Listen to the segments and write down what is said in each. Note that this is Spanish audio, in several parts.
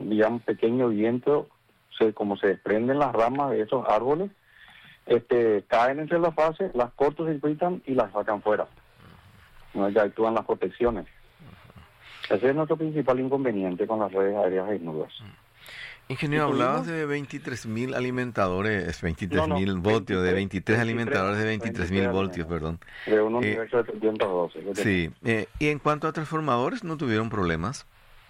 digamos, pequeño viento, como se desprenden las ramas de esos árboles, caen entre las fases, las cortocircuitan y las sacan fuera. ¿No? Ya actúan las protecciones. Ese es nuestro principal inconveniente con las redes aéreas desnudas. Ingeniero, hablabas de 23.000 alimentadores, 23.000 voltios, de 23 alimentadores de 23.000 voltios, perdón. De un universo de 312. Sí, y en cuanto a transformadores, ¿no tuvieron problemas?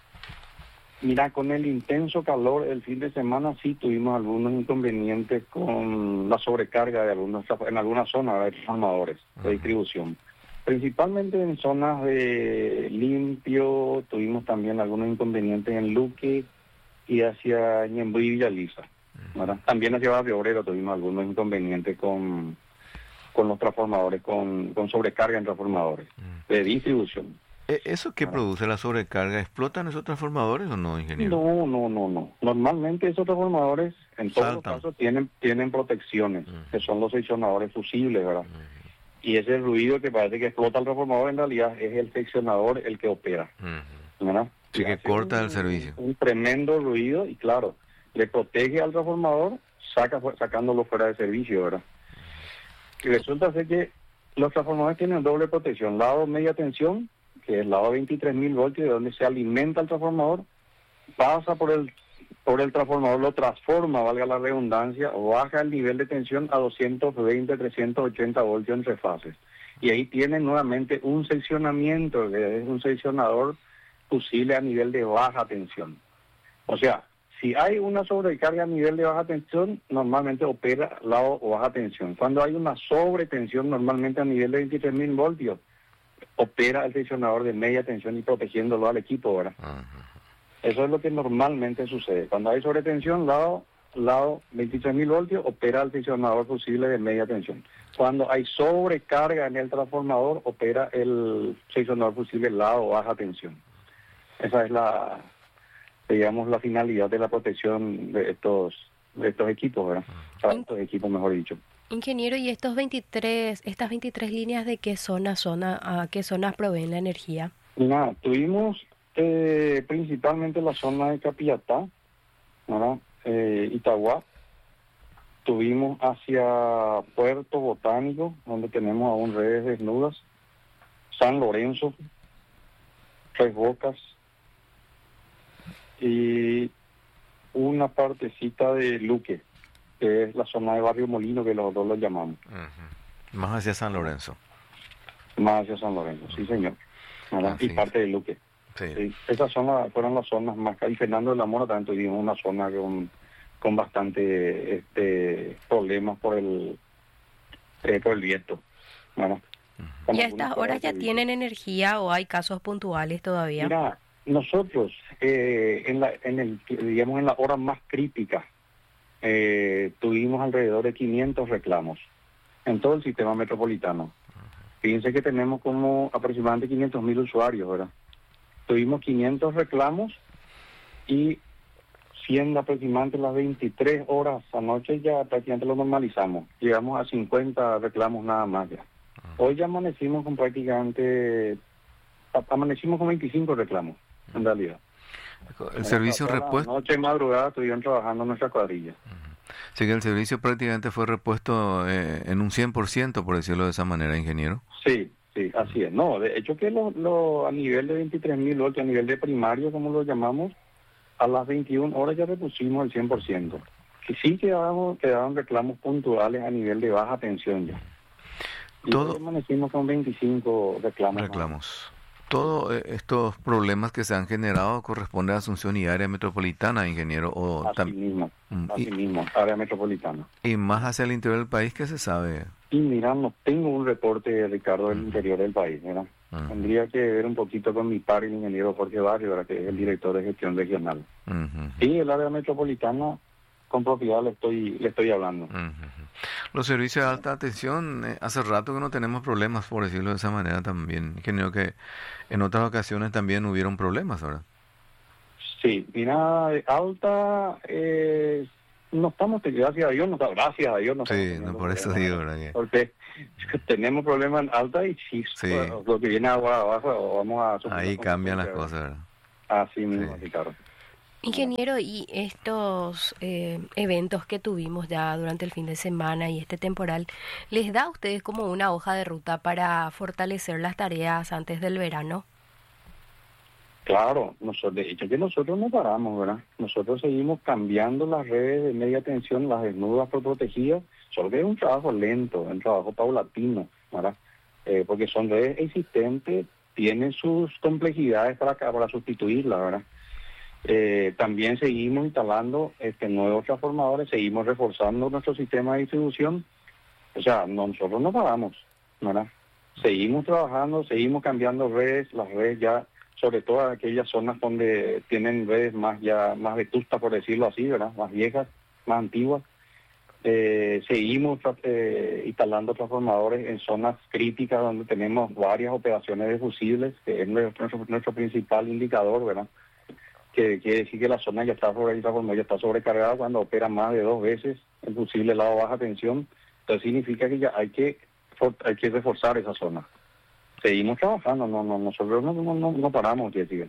Mira, con el intenso calor el fin de semana sí tuvimos algunos inconvenientes con la sobrecarga de en algunas zonas de transformadores de distribución. Principalmente en zonas de Limpio, tuvimos también algunos inconvenientes en Luque y hacia Ñemby y Villaliza, ¿verdad? También hacia Barrio Obrero tuvimos algunos inconvenientes con los transformadores, con sobrecarga en transformadores de distribución. ¿Eso qué produce la sobrecarga? ¿Explotan esos transformadores o no, ingeniero? No. Normalmente esos transformadores, en todos los casos, tienen protecciones, que son los seccionadores fusibles, ¿verdad? Y ese ruido que parece que explota el transformador, en realidad es el seccionador el que opera, ¿verdad? Sí, que corta el servicio. Un tremendo ruido y, claro, le protege al transformador sacándolo fuera de servicio, ¿verdad? Y resulta ser que los transformadores tienen doble protección, lado media tensión, que es el lado 23.000 voltios, de donde se alimenta el transformador, pasa por el transformador, lo transforma, valga la redundancia, o baja el nivel de tensión a 220, 380 voltios entre fases. Y ahí tiene nuevamente un seccionamiento, que es un seccionador fusible a nivel de baja tensión. O sea, si hay una sobrecarga a nivel de baja tensión, normalmente opera lado o baja tensión. Cuando hay una sobretensión, normalmente a nivel de 23.000 voltios, opera el seccionador de media tensión y protegiéndolo al equipo, ¿verdad? Eso es lo que normalmente sucede. Cuando hay sobretensión, lado 23.000 voltios, opera el seccionador fusible de media tensión. Cuando hay sobrecarga en el transformador, opera el seccionador fusible lado o baja tensión. Esa es la finalidad de la protección de estos equipos, ¿verdad? Para estos equipos, mejor dicho. Ingeniero, ¿y estas 23 líneas de qué a qué zonas proveen la energía? Mira, tuvimos principalmente la zona de Capiatá, ¿verdad? Itagua. Tuvimos hacia Puerto Botánico, donde tenemos aún redes desnudas, San Lorenzo, Tres Bocas, y una partecita de Luque, que es la zona de Barrio Molino, que los dos lo llamamos. Más hacia San Lorenzo. Más hacia San Lorenzo, sí señor. Y parte de Luque. Sí. Esas zonas fueron las zonas más... Y Fernando de la Mora también tuvimos una zona con bastante problemas por el viento. Bueno, ¿y a estas horas ya tienen energía o hay casos puntuales todavía? Mira, nosotros en la hora más crítica tuvimos alrededor de 500 reclamos en todo el sistema metropolitano. Fíjense que tenemos como aproximadamente 500.000 usuarios, ¿verdad? Tuvimos 500 reclamos y siendo aproximadamente las 23 horas anoche ya prácticamente lo normalizamos. Llegamos a 50 reclamos nada más ya. Hoy ya amanecimos con 25 reclamos, en realidad. El servicio repuesto... Noche y madrugada estuvieron trabajando en nuestra cuadrilla. Sí, que el servicio prácticamente fue repuesto en un 100%, por decirlo de esa manera, ingeniero. Sí, así es. No, de hecho que a nivel de 23.000 voltios, a nivel de primario, como lo llamamos, a las 21 horas ya repusimos el 100%. Que sí quedaban reclamos puntuales a nivel de baja tensión ya. Y hoy amanecimos con 25 reclamos. Todos estos problemas que se han generado corresponden a Asunción y área metropolitana, ingeniero. Así mismo, área metropolitana. Y más hacia el interior del país, ¿qué se sabe? Y mira, no tengo un reporte, Ricardo, del interior del país, ¿verdad? Tendría que ver un poquito con mi par, el ingeniero Jorge Barrio, ¿verdad? Que es el director de gestión regional. Y el área metropolitana, con propiedad le estoy hablando. Los servicios de alta tensión, hace rato que no tenemos problemas, por decirlo de esa manera también. Ingeniero, que en otras ocasiones también hubieron problemas, ¿verdad? Sí, mira, alta, no estamos, gracias a Dios, no sí, no, por eso digo, ¿verdad? Porque tenemos problemas en alta y sí. Lo que viene ahora abajo, vamos a... Ahí cambian las cosas, ¿verdad? Así mismo, Ricardo. Ingeniero, y estos eventos que tuvimos ya durante el fin de semana y este temporal, ¿les da a ustedes como una hoja de ruta para fortalecer las tareas antes del verano? Claro, nosotros, de hecho que nosotros no paramos, ¿verdad? Nosotros seguimos cambiando las redes de media tensión, las desnudas por protegidas, solo que es un trabajo lento, un trabajo paulatino, ¿verdad? Porque son redes existentes, tienen sus complejidades para sustituirlas, ¿verdad? También seguimos instalando nuevos transformadores, seguimos reforzando nuestro sistema de distribución, o sea, nosotros no paramos, ¿verdad? Seguimos trabajando, seguimos cambiando redes, las redes ya, sobre todo aquellas zonas donde tienen redes más vetustas, por decirlo así, ¿verdad? Más viejas, más antiguas. Seguimos instalando transformadores en zonas críticas donde tenemos varias operaciones de fusibles, que es nuestro principal indicador, ¿verdad? Que quiere decir que la zona ya está sobrecargada cuando opera más de 2 veces el fusible lado baja tensión. Entonces significa que ya hay que reforzar esa zona. Seguimos trabajando, nosotros no paramos, Jessica.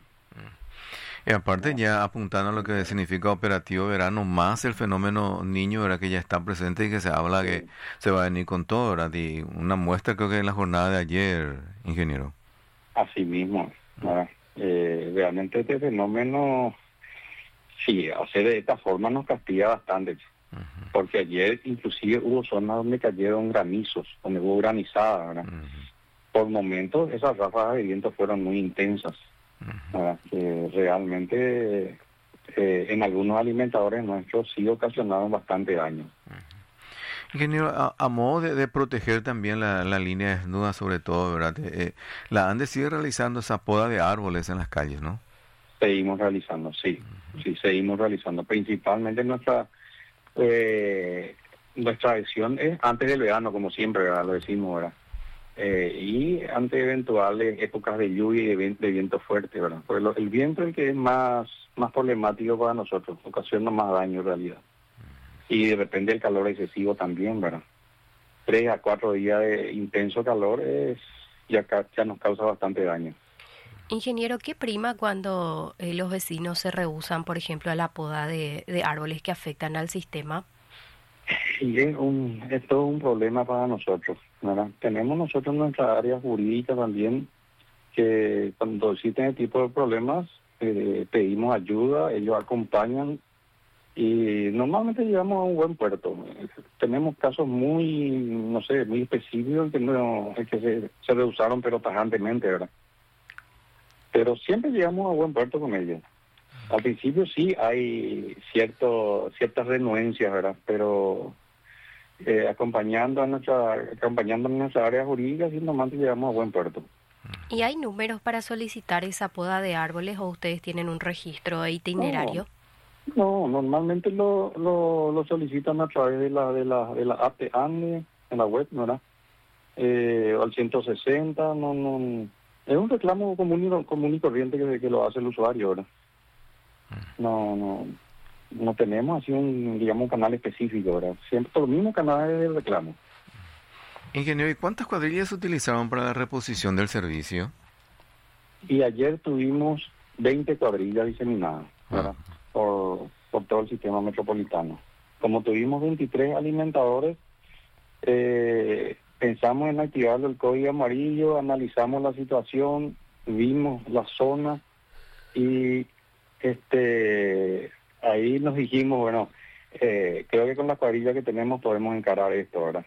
Y aparte ya apuntando a lo que significa operativo verano, más el fenómeno niño, ¿verdad? Que ya está presente y que se habla que se va a venir con todo, ¿verdad? Y una muestra creo que en la jornada de ayer, ingeniero. Así mismo, ¿verdad? Realmente este fenómeno, sí, hacer de esta forma nos castiga bastante, porque ayer inclusive hubo zonas donde cayeron granizos, donde hubo granizada, ¿verdad? Por momentos esas ráfagas de viento fueron muy intensas, ¿verdad? Que realmente en algunos alimentadores nuestros sí ocasionaron bastante daño. Ingeniero, a modo de proteger también la línea desnuda sobre todo, ¿verdad? La ANDE sigue realizando esa poda de árboles en las calles, ¿no? Seguimos realizando, sí, seguimos realizando. Principalmente nuestra acción es antes del verano, como siempre, ¿verdad? Lo decimos, ¿verdad? Y ante eventuales épocas de lluvia y de viento fuerte, ¿verdad? Porque el viento es el que es más problemático para nosotros, ocasiona más daño en realidad. Y depende del calor excesivo también, ¿verdad? 3 a 4 días de intenso calor ya nos causa bastante daño. Ingeniero, ¿qué prima cuando los vecinos se rehúsan, por ejemplo, a la poda de árboles que afectan al sistema? Y es todo un problema para nosotros, ¿verdad? Tenemos nosotros nuestra área jurídica también, que cuando existen este tipo de problemas, pedimos ayuda, ellos acompañan y normalmente llegamos a un buen puerto. Tenemos casos muy específicos que se rehusaron, pero tajantemente, ¿verdad? Pero siempre llegamos a buen puerto con ellos. Al principio sí hay ciertas renuencias, ¿verdad? Pero acompañando a nuestra área jurídica, sí normalmente llegamos a buen puerto. ¿Y hay números para solicitar esa poda de árboles o ustedes tienen un registro de itinerario? No, normalmente lo solicitan a través de la app de ANDE, en la web, ¿verdad? O al 160, no. Es un reclamo común y corriente que lo hace el usuario, ¿verdad? No tenemos así un canal específico, ¿verdad? Siempre por los mismos canales de reclamo. Ingeniero, ¿y cuántas cuadrillas se utilizaron para la reposición del servicio? Y ayer tuvimos 20 cuadrillas diseminadas, ¿verdad? Por todo el sistema metropolitano. Como tuvimos 23 alimentadores, pensamos en activar el código amarillo, analizamos la situación, vimos la zona y ahí nos dijimos, bueno, creo que con la cuadrilla que tenemos podemos encarar esto, ¿verdad?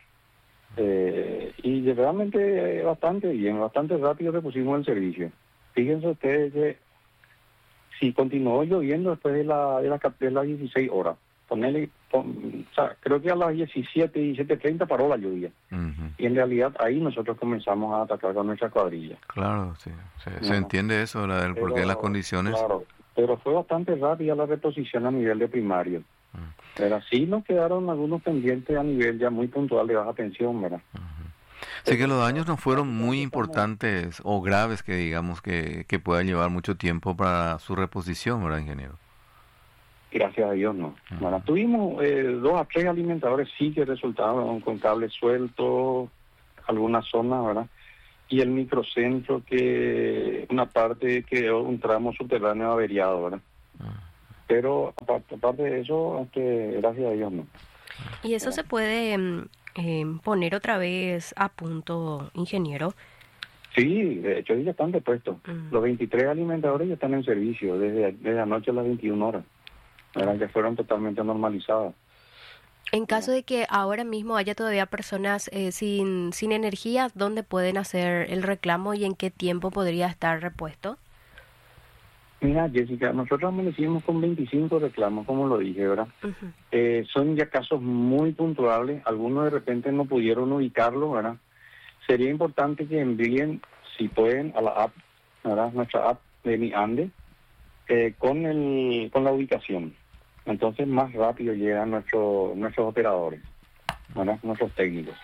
Y realmente bastante bien, bastante rápido repusimos el servicio. Fíjense ustedes que si continuó lloviendo después de las 16 horas, creo que a las 17:30 paró la lluvia. Y en realidad ahí nosotros comenzamos a atacar con nuestra cuadrilla. Claro, sí. Se entiende eso, el porqué de las condiciones. Claro, pero fue bastante rápida la reposición a nivel de primario. Pero sí nos quedaron algunos pendientes a nivel ya muy puntual de baja tensión, ¿verdad? Sé que los daños no fueron muy importantes o graves que digamos que pueda llevar mucho tiempo para su reposición, ¿verdad, ingeniero? Gracias a Dios, no. Bueno, tuvimos 2 a 3 alimentadores sí que resultaron con cables sueltos, algunas zonas, ¿verdad? Y el microcentro que una parte quedó un tramo subterráneo averiado, ¿verdad? pero aparte de eso, gracias a Dios no. ¿Y eso se puede poner otra vez a punto, ingeniero? Sí, de hecho ya están depuestos. Los 23 alimentadores ya están en servicio desde anoche a las 21 horas. Ya fueron totalmente normalizadas. En caso de que ahora mismo haya todavía personas sin energía, ¿dónde pueden hacer el reclamo y en qué tiempo podría estar repuesto? Mira, Jessica, nosotros amanecimos con 25 reclamos, como lo dije, ¿verdad? Son ya casos muy puntuales. Algunos de repente no pudieron ubicarlo, ¿verdad? Sería importante que envíen, si pueden, a la app, ¿verdad? Nuestra app de Mi Ande, con la ubicación. Entonces más rápido llegan nuestros operadores, ¿verdad? Nuestros técnicos.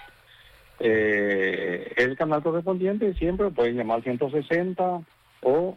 El canal correspondiente siempre pueden llamar al 160 o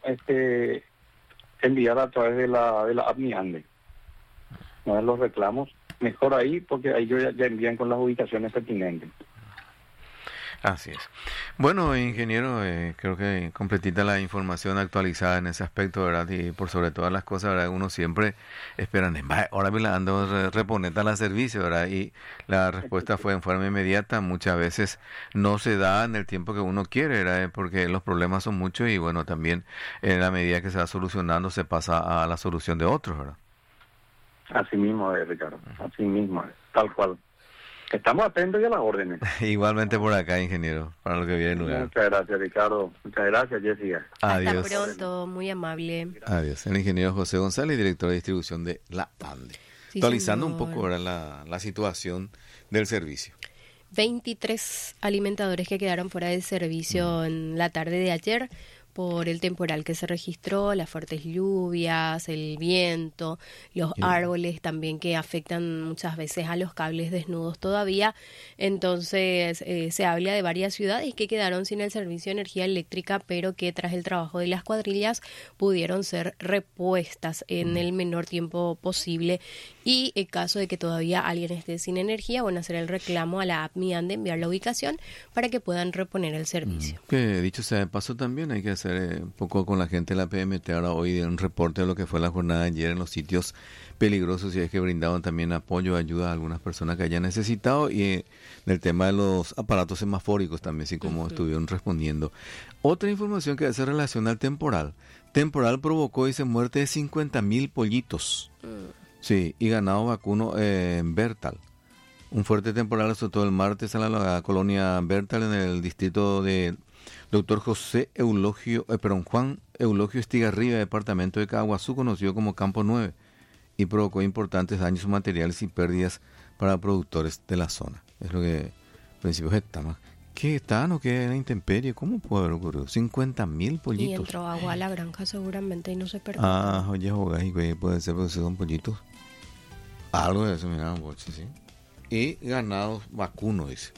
enviar a través de la app Mi Ande. ¿No? Los reclamos, mejor ahí, porque ahí ya envían con las ubicaciones pertinentes. Así es. Bueno, ingeniero, creo que completita la información actualizada en ese aspecto, ¿verdad? Y por sobre todas las cosas, ¿verdad? Uno siempre espera, ahora me la ando reponeta la servicio, ¿verdad? Y la respuesta fue en forma inmediata. Muchas veces no se da en el tiempo que uno quiere, ¿verdad? Porque los problemas son muchos y bueno, también en la medida que se va solucionando se pasa a la solución de otros, ¿verdad? Así mismo es, Ricardo. Así mismo es, tal cual. Estamos atentos ya a las órdenes. Igualmente por acá, ingeniero, para lo que viene en lugar. Muchas gracias, Ricardo. Muchas gracias, Jessica. Adiós. Hasta pronto, muy amable. Adiós. El ingeniero José González, director de distribución de La Ande. Sí, actualizando señor. un poco ahora la situación del servicio. 23 alimentadores que quedaron fuera de servicio en la tarde de ayer por el temporal que se registró, las fuertes lluvias, el viento, los árboles también que afectan muchas veces a los cables desnudos todavía. Entonces se habla de varias ciudades que quedaron sin el servicio de energía eléctrica, pero que tras el trabajo de las cuadrillas pudieron ser repuestas en el menor tiempo posible. Y en caso de que todavía alguien esté sin energía, van a hacer el reclamo a la app Mi Ande, enviar la ubicación para que puedan reponer el servicio. Que dicho sea de paso también hay que hacer un poco con la gente de la PMT ahora hoy de un reporte de lo que fue la jornada de ayer en los sitios peligrosos y es que brindaban también apoyo, ayuda a algunas personas que hayan necesitado y del tema de los aparatos semafóricos también, así como estuvieron respondiendo. Otra información que hace relación al temporal. Temporal provocó y se muerte de 50,000 pollitos. Sí, y ganado vacuno en Bertal. Un fuerte temporal azotó el martes a la colonia Bertal en el distrito de Juan Eulogio Estigarribia, departamento de Caguazú, conocido como Campo 9, y provocó importantes daños materiales y pérdidas para productores de la zona. Es lo que principios estamos. ¿Qué están o qué era intemperie? ¿Cómo puede haber ocurrido? 50,000 pollitos. Y entró agua a la granja seguramente y no se perdió. Oye, güey, puede ser porque son pollitos. Algo de eso, mira, sí. Y ganados vacunos, dice.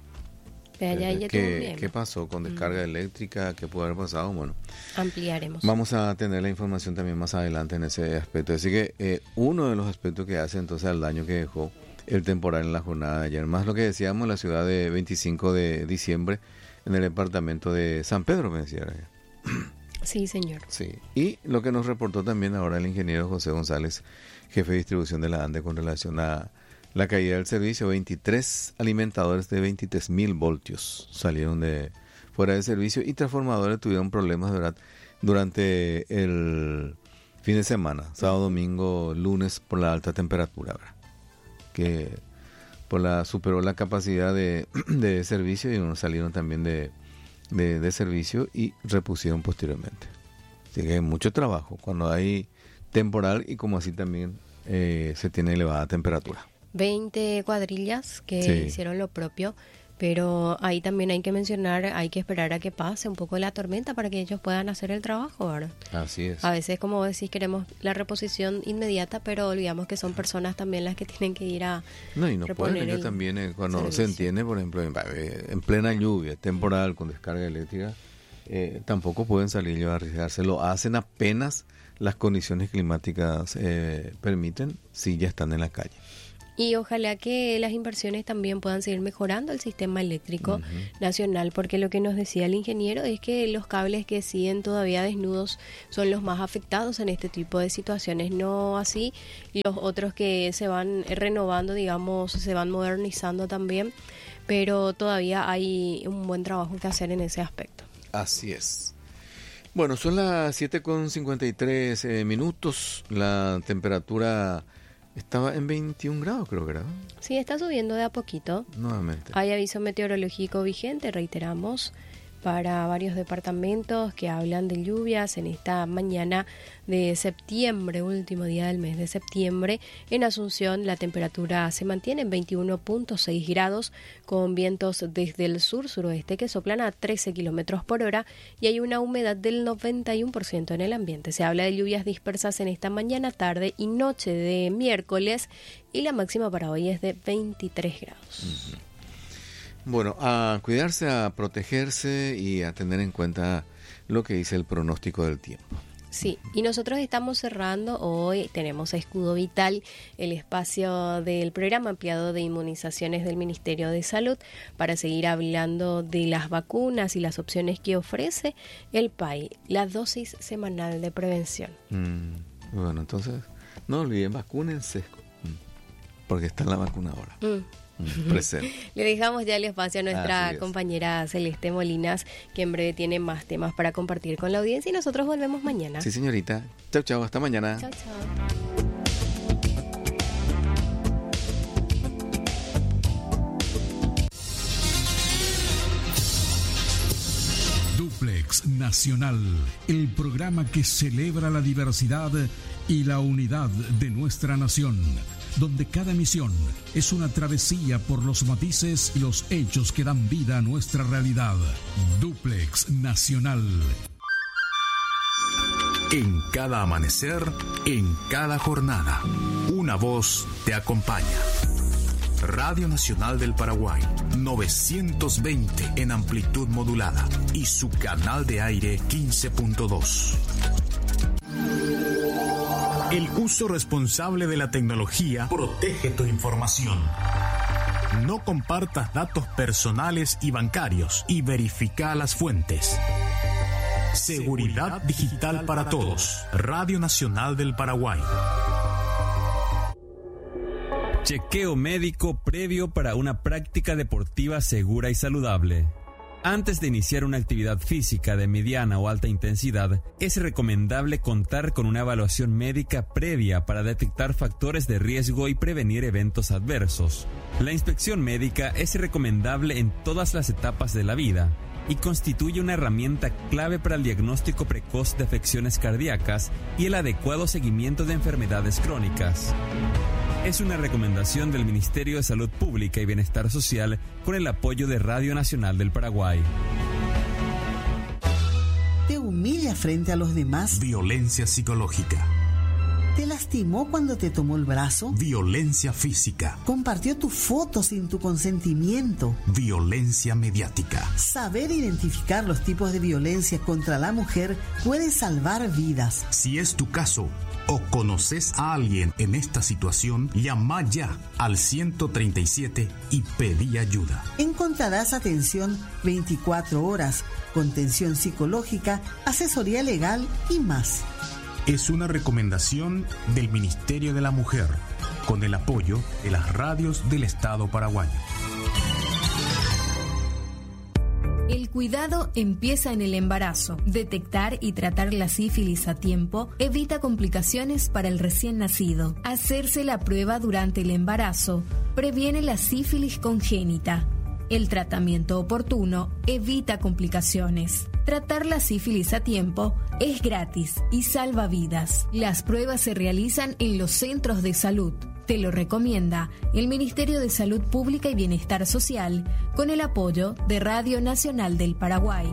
¿Qué pasó con descarga eléctrica? ¿Qué puede haber pasado? Bueno, ampliaremos. Vamos a tener la información también más adelante en ese aspecto. Así que uno de los aspectos que hace entonces al daño que dejó el temporal en la jornada de ayer. Más lo que decíamos en la ciudad de 25 de diciembre, en el departamento de San Pedro, me decía. Sí, señor. Sí. Y lo que nos reportó también ahora el ingeniero José González, jefe de distribución de la ANDE, con relación a la caída del servicio. 23 alimentadores de 23,000 voltios salieron fuera de servicio y transformadores tuvieron problemas durante el fin de semana, sábado, domingo, lunes, por la alta temperatura, ¿verdad? Que superó la capacidad de servicio y unos salieron también de servicio y repusieron posteriormente. Así que hay mucho trabajo cuando hay temporal y como así también se tiene elevada temperatura. 20 cuadrillas que hicieron lo propio, pero ahí también hay que mencionar, hay que esperar a que pase un poco la tormenta para que ellos puedan hacer el trabajo, ¿verdad? Así es. A veces, como decís, queremos la reposición inmediata, pero olvidamos que son personas también las que tienen que ir a y no pueden ellos también, cuando servicio. Se entiende, por ejemplo, en plena lluvia, temporal, con descarga eléctrica, tampoco pueden salir ellos a arriesgarse. Lo hacen apenas las condiciones climáticas permiten, si ya están en la calle. Y ojalá que las inversiones también puedan seguir mejorando el sistema eléctrico nacional, porque lo que nos decía el ingeniero es que los cables que siguen todavía desnudos son los más afectados en este tipo de situaciones, no así los otros que se van renovando, digamos, se van modernizando también, pero todavía hay un buen trabajo que hacer en ese aspecto. Así es. Bueno, son las 7:53 minutos, la temperatura estaba en 21 grados, creo que era. Sí, está subiendo de a poquito. Nuevamente. Hay aviso meteorológico vigente, reiteramos, para varios departamentos que hablan de lluvias en esta mañana de septiembre, último día del mes de septiembre. En Asunción la temperatura se mantiene en 21.6 grados con vientos desde el sur-suroeste que soplan a 13 kilómetros por hora y hay una humedad del 91% en el ambiente. Se habla de lluvias dispersas en esta mañana, tarde y noche de miércoles y la máxima para hoy es de 23 grados. Bueno, a cuidarse, a protegerse y a tener en cuenta lo que dice el pronóstico del tiempo. Sí, y nosotros estamos cerrando hoy, tenemos Escudo Vital, el espacio del programa ampliado de inmunizaciones del Ministerio de Salud, para seguir hablando de las vacunas y las opciones que ofrece el PAI, la dosis semanal de prevención. Bueno, entonces, no olviden, vacúnense, porque está en la vacuna ahora. Presente. Le dejamos ya el espacio a nuestra compañera Celeste Molinas, que en breve tiene más temas para compartir con la audiencia y nosotros volvemos mañana. Sí, señorita. Chau, chau. Hasta mañana. Chau, chau. Duplex Nacional, el programa que celebra la diversidad y la unidad de nuestra nación, donde cada emisión es una travesía por los matices y los hechos que dan vida a nuestra realidad. Duplex Nacional. En cada amanecer, en cada jornada, una voz te acompaña. Radio Nacional del Paraguay, 920 en amplitud modulada y su canal de aire 15.2. El uso responsable de la tecnología protege tu información. No compartas datos personales y bancarios y verifica las fuentes. Seguridad digital para todos. Radio Nacional del Paraguay. Chequeo médico previo para una práctica deportiva segura y saludable. Antes de iniciar una actividad física de mediana o alta intensidad, es recomendable contar con una evaluación médica previa para detectar factores de riesgo y prevenir eventos adversos. La inspección médica es recomendable en todas las etapas de la vida y constituye una herramienta clave para el diagnóstico precoz de afecciones cardíacas y el adecuado seguimiento de enfermedades crónicas. Es una recomendación del Ministerio de Salud Pública y Bienestar Social con el apoyo de Radio Nacional del Paraguay. ¿Te humilla frente a los demás? Violencia psicológica. ¿Te lastimó cuando te tomó el brazo? Violencia física. ¿Compartió tu foto sin tu consentimiento? Violencia mediática. Saber identificar los tipos de violencia contra la mujer puede salvar vidas. Si es tu caso o conoces a alguien en esta situación, llama ya al 137 y pedí ayuda. Encontrarás atención 24 horas, contención psicológica, asesoría legal y más. Es una recomendación del Ministerio de la Mujer, con el apoyo de las radios del Estado paraguayo. El cuidado empieza en el embarazo. Detectar y tratar la sífilis a tiempo evita complicaciones para el recién nacido. Hacerse la prueba durante el embarazo previene la sífilis congénita. El tratamiento oportuno evita complicaciones. Tratar la sífilis a tiempo es gratis y salva vidas. Las pruebas se realizan en los centros de salud. Te lo recomienda el Ministerio de Salud Pública y Bienestar Social con el apoyo de Radio Nacional del Paraguay.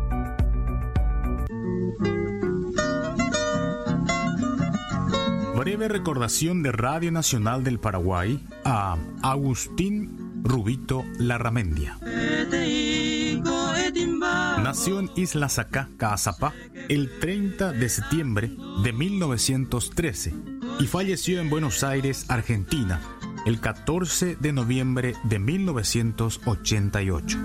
Breve recordación de Radio Nacional del Paraguay a Agustín Rubito Larramendia. Nació en Isla Sacá, Caazapá, el 30 de septiembre de 1913 y falleció en Buenos Aires, Argentina, el 14 de noviembre de 1988.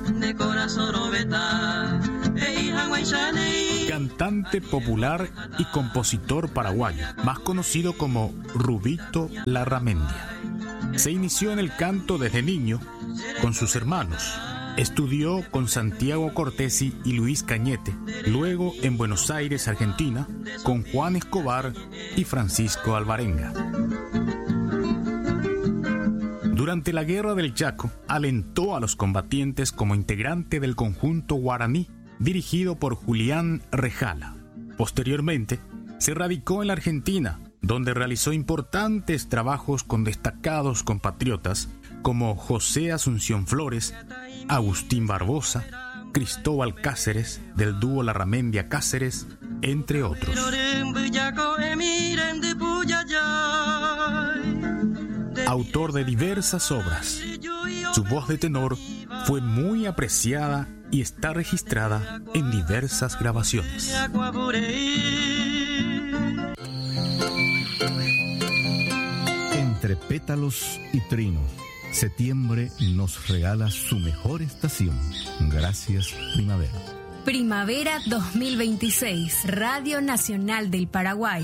Cantante popular y compositor paraguayo, más conocido como Rubito Larramendia. Se inició en el canto desde niño con sus hermanos. Estudió con Santiago Cortesi y Luis Cañete, luego en Buenos Aires, Argentina, con Juan Escobar y Francisco Alvarenga. Durante la Guerra del Chaco, alentó a los combatientes como integrante del conjunto guaraní, dirigido por Julián Rejala. Posteriormente, se radicó en la Argentina, donde realizó importantes trabajos con destacados compatriotas como José Asunción Flores, Agustín Barbosa, Cristóbal Cáceres, del dúo Larramendia Cáceres, entre otros. Autor de diversas obras, su voz de tenor fue muy apreciada y está registrada en diversas grabaciones. Entre pétalos y trinos, septiembre nos regala su mejor estación. Gracias, primavera. Primavera 2026, Radio Nacional del Paraguay.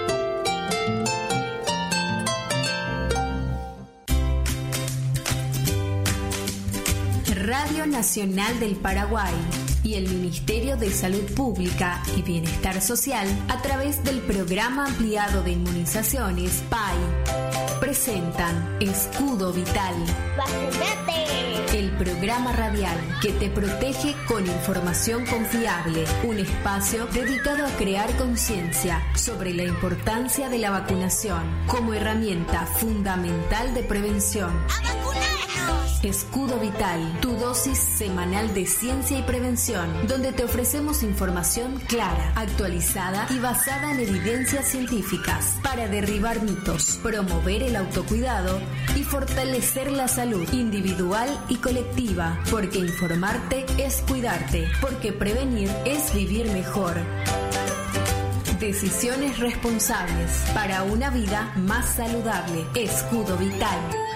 Radio Nacional del Paraguay y el Ministerio de Salud Pública y Bienestar Social, a través del Programa Ampliado de Inmunizaciones PAI, presentan Escudo Vital. ¡Vacunate! El programa radial que te protege con información confiable. Un espacio dedicado a crear conciencia sobre la importancia de la vacunación como herramienta fundamental de prevención. ¡A vacunarnos! Escudo Vital, tu dosis semanal de ciencia y prevención, donde te ofrecemos información clara, actualizada y basada en evidencias científicas para derribar mitos, promover el autocuidado y fortalecer la salud individual y colectiva, porque informarte es cuidarte, porque prevenir es vivir mejor. Decisiones responsables para una vida más saludable. Escudo Vital.